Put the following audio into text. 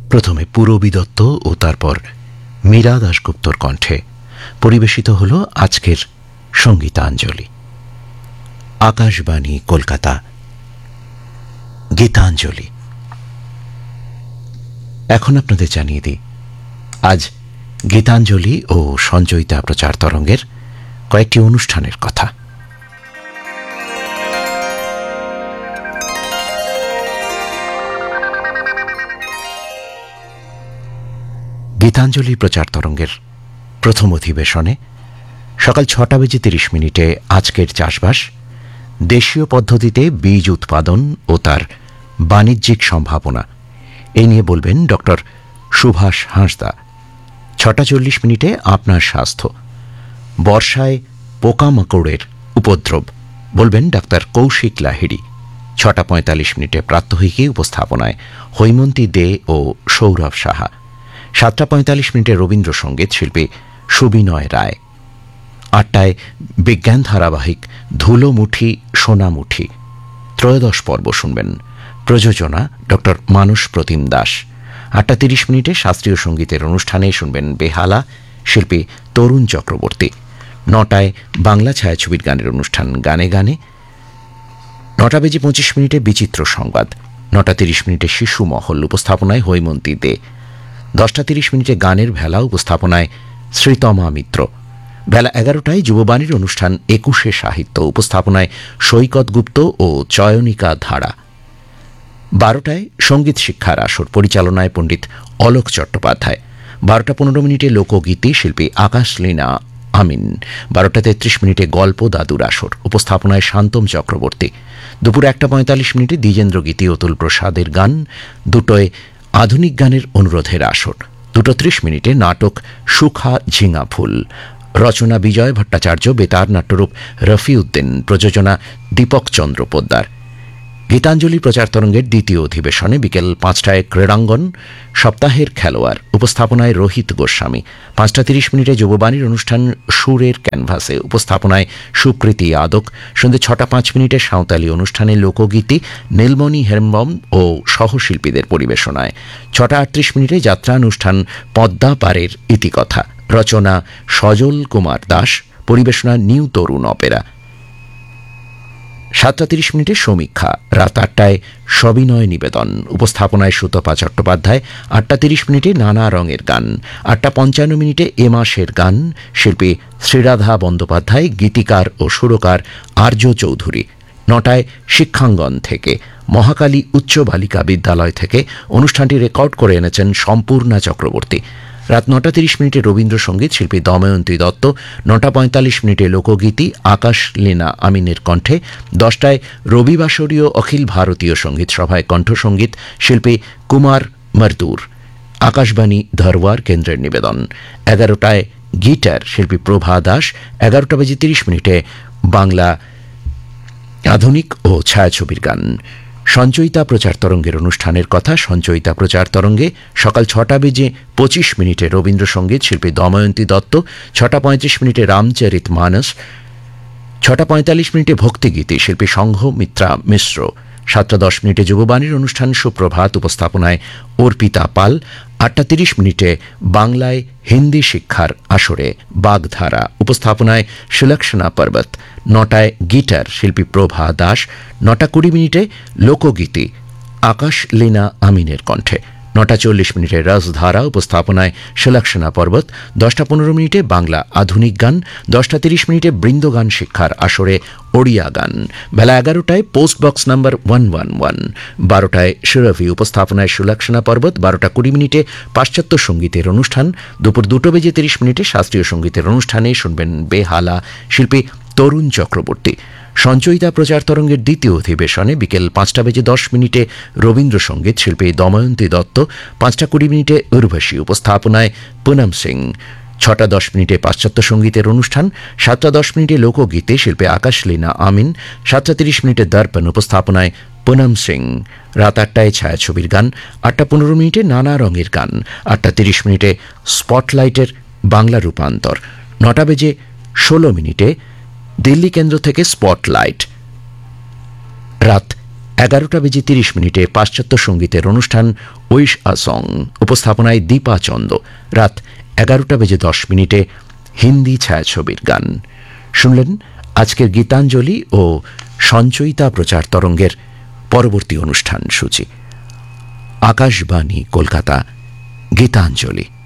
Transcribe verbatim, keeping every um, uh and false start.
প্রথমে পূরবী দত্ত ও তারপর মীরা দাশগুপ্তর কণ্ঠে পরিবেশিত হল আজকের সঙ্গীতাঞ্জলি। আকাশবাণী কলকাতা, গীতাঞ্জলি। এখন আপনাদের জানিয়ে দিই আজ গীতাঞ্জলি ও সঞ্চয়িতা প্রচার তরঙ্গের কয়েকটি অনুষ্ঠানের কথা। গীতাঞ্জলি প্রচার তরঙ্গের প্রথম অধিবেশনে সকাল ছটা বেজে তিরিশ মিনিটে আজকের চাষবাস, দেশীয় পদ্ধতিতে বীজ উৎপাদন ও তার বাণিজ্যিক সম্ভাবনা, এই নিয়ে বলবেন ডক্টর সুভাষ হাঁসদা। ছটা চল্লিশ মিনিটে আপনার স্বাস্থ্য, বর্ষায় পোকামাকড়ের উপদ্রব, বলবেন ডাক্তার কৌশিক লাহিড়ী। ছটা পঁয়তাল্লিশ মিনিটে প্রাত্যহিকী উপস্থাপনায় হৈমন্তী দে ও সৌরভ সাহা। সাতটা পঁয়তাল্লিশ মিনিটে রবীন্দ্রসঙ্গীত, শিল্পী সুবিনয় রায়। আটটায় বিজ্ঞান ধারাবাহিক ধুলোমুঠি সোনামুঠি ত্রয়োদশ পর্ব শুনবেন, প্রযোজনা ডক্টর মানস প্রতিম দাস। আটটা তিরিশ মিনিটে শাস্ত্রীয় সঙ্গীতের অনুষ্ঠানে শুনবেন বেহালা, শিল্পী তরুণ চক্রবর্তী। নটায় বাংলা ছায়াছবির গানের অনুষ্ঠান গানে গানে। নটা বেজে পঁচিশ মিনিটে বিচিত্র সংবাদ। নটা তিরিশ মিনিটে শিশু মহল, উপস্থাপনায় হৈমন্তী দে। দশটা তিরিশ মিনিটে গানের ভেলা, উপস্থাপনায় শ্রীতমা মিত্র। বেলা এগারোটায় যুববাণীর অনুষ্ঠান একুশে সাহিত্য, উপস্থাপনায় সৈকত গুপ্ত ও চয়নিকা ধারা। বারোটায় সঙ্গীত শিক্ষার আসর, পরিচালনায় পণ্ডিত অলোক চট্টোপাধ্যায়। বারোটা পনেরো মিনিটে লোকগীতি, শিল্পী আকাশ লীনা আমিন। বারোটা তেত্রিশ মিনিটে গল্প দাদুর আসর, উপস্থাপনায় শান্তম চক্রবর্তী। দুপুর একটা পঁয়তাল্লিশ মিনিটে দ্বিজেন্দ্র গীতি, অতুল প্রসাদের গান। দুটোয় আধুনিক গানের অনুরোধের আসর। দুটো ত্রিশ মিনিটে নাটক সুখা ঝিঙা ফুল, রচনা বিজয় ভট্টাচার্য, বেতার নাট্যরূপ রফিউদ্দিন, প্রযোজনা দীপক চন্দ্র পোদ্দার। গীতাঞ্জলি প্রচার তরঙ্গের দ্বিতীয় অধিবেশনে বিকেল পাঁচটায় ক্রীড়াঙ্গন, সপ্তাহের খেলোয়াড়, উপস্থাপনায় রোহিত গোস্বামী। পাঁচটা তিরিশ মিনিটে যুববাণীর অনুষ্ঠান সুরের ক্যানভাসে, উপস্থাপনায় সুকৃতি আদক। সন্ধ্যে ছটা পাঁচ মিনিটে সাঁওতালি অনুষ্ঠানে লোকগীতি, নীলমণি হেমব্রম ও সহশিল্পীদের পরিবেশনায়। ছটা আটত্রিশ মিনিটে যাত্রানুষ্ঠান পদ্মা পারের ইতিকথা, রচনা সজল কুমার দাস, পরিবেশনা নিউ তরুণ অপেরা। সাতটা তিরিশ মিনিটে সমীক্ষা। রাত আটটায় সবিনয় নিবেদন, উপস্থাপনায় সুতপা চট্টোপাধ্যায়। আটটা তিরিশ মিনিটে নানা রঙের গান। আটটা পঞ্চান্ন মিনিটে এ মাসের গান, শিল্পী শ্রীরাধা বন্দ্যোপাধ্যায়, গীতিকার ও সুরকার আর্য চৌধুরী। নটায় শিক্ষাঙ্গন থেকে, মহাকালী উচ্চ বালিকা বিদ্যালয় থেকে অনুষ্ঠানটি রেকর্ড করে এনেছেন সম্পূর্ণা চক্রবর্তী। রাত নটা তিরিশ মিনিটে রবীন্দ্রসঙ্গীত, শিল্পী দময়ন্তী দত্ত। নটা পঁয়তাল্লিশ মিনিটে লোকগীতি, আকাশ লীনা আমিনের কণ্ঠে। দশটায় রবিবাসরীয় অখিল ভারতীয় সঙ্গীত সভায় কণ্ঠসঙ্গীত, শিল্পী কুমার মরদুর, আকাশবাণী ধরওয়ার কেন্দ্রের নিবেদন। এগারোটায় গিটার, শিল্পী প্রভা দাস। এগারোটা বেজে তিরিশ মিনিটে বাংলা আধুনিক ও ছায়াছবির গান। সঞ্চয়িতা প্রচার তরঙ্গের অনুষ্ঠানের কথা। সঞ্চয়িতা প্রচার তরঙ্গে সকাল ছটা বেজে পঁচিশ মিনিটে রবীন্দ্রসঙ্গীত, শিল্পী দময়ন্তী দত্ত। ছটা পঁয়ত্রিশ মিনিটে রামচরিত মানস। ছটা পঁয়তাল্লিশ মিনিটে ভক্তিগীতি, শিল্পী সংঘমিত্রা মিশ্র। সাতটা দশ মিনিটে যুববাণীর অনুষ্ঠান সুপ্রভাত, উপস্থাপনায় অর্পিতা পাল। আটটা তিরিশ মিনিটে বাংলায় হিন্দি শিক্ষার আসরে বাগধারা, উপস্থাপনায় সুলক্ষণা পর্বত। নটায় গিটার, শিল্পী প্রভা দাস। নটা কুড়ি মিনিটে লোকগীতি, আকাশ লীনা আমিনের কণ্ঠে। নটা চল্লিশ মিনিটে রসধারা, উপস্থাপনায় সুলক্ষণা পর্বত। দশটা পনেরো মিনিটে বাংলা আধুনিক গান। দশটা তিরিশ মিনিটে বৃন্দগান শিক্ষার আসরে ওড়িয়া গান। বেলা এগারোটায় post box number one one one. বারোটায় সুরভি, উপস্থাপনায় সুলক্ষণা পর্বত। বারোটা কুড়ি মিনিটে পাশ্চাত্য সঙ্গীতের অনুষ্ঠান। দুপুর দুটো বেজে তিরিশ মিনিটে শাস্ত্রীয় সঙ্গীতের অনুষ্ঠানে শুনবেন বেহালা, শিল্পী তরুণ চক্রবর্তী। সঞ্চয়িতা প্রচার তরঙ্গের দ্বিতীয় অধিবেশনে বিকেল পাঁচটা বেজে দশ মিনিটে রবীন্দ্রসঙ্গীত, শিল্পী দময়ন্তী দত্ত। পাঁচটা কুড়ি মিনিটে উর্বশী, উপস্থাপনায় পুনম সিং। ছটা দশ মিনিটে পাশ্চাত্য সঙ্গীতের অনুষ্ঠান। সাতটা দশ মিনিটে লোকগীতে, শিল্পী আকাশ লীনা আমিন। সাতটা তিরিশ মিনিটে দর্পণ, উপস্থাপনায় পুনম সিং। রাত আটটায় ছায়াছবির গান। আটটা পনেরো মিনিটে নানা রঙের গান। আটটা তিরিশ মিনিটে স্পটলাইটের বাংলা রূপান্তর। নটা বেজে ষোলো মিনিটে দিল্লি কেন্দ্র থেকে স্পটলাইট। রাত এগারোটা বেজে তিরিশ মিনিটে পাশ্চাত্য সঙ্গীতের অনুষ্ঠান উইশ আ সং, উপস্থাপনায় দীপা চন্দ। রাত এগারোটা বেজে দশ মিনিটে হিন্দি ছায়াছবির গান শুনলেন। আজকের গীতাঞ্জলি ও সঞ্চয়িতা প্রচার তরঙ্গের পরবর্তী অনুষ্ঠান সূচি। আকাশবাণী কলকাতা, গীতাঞ্জলি।